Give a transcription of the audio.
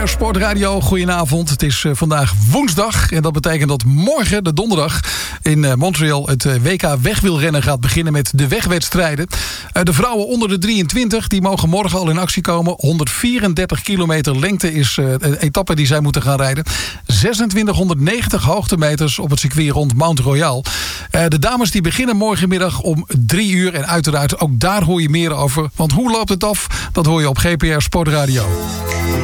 Sportradio, goedenavond. Het is vandaag woensdag en dat betekent dat morgen, de donderdag, in Montreal het WK wegwielrennen gaat beginnen met de wegwedstrijden. De vrouwen onder de 23 die mogen morgen al in actie komen. 134 kilometer lengte is de etappe die zij moeten gaan rijden. 2690 hoogtemeters op het circuit rond Mount Royal. De dames die beginnen morgenmiddag om 3 uur en uiteraard ook daar hoor je meer over. Want hoe loopt het af? Dat hoor je op GPR Sportradio.